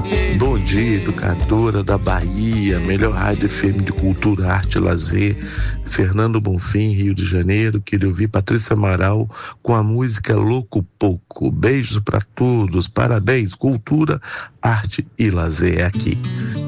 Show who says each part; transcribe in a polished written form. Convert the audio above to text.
Speaker 1: Bom dia, educadora da Bahia, melhor rádio FM de cultura, arte e lazer, Fernando Bonfim, Rio de Janeiro. Queria ouvir Patrícia Amaral com a música Louco Pouco. Beijos para todos, parabéns, cultura, arte e lazer é aqui.